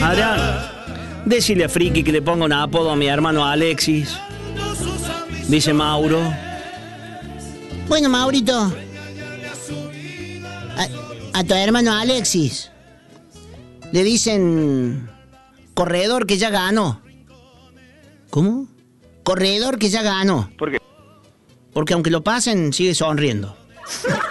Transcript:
Adrián, decile a Friki que le ponga un apodo a mi hermano Alexis. Dice Mauro. Bueno, Maurito. A tu hermano Alexis le dicen corredor que ya ganó. ¿Cómo? Corredor que ya ganó. ¿Por qué? Porque aunque lo pasen, sigue sonriendo.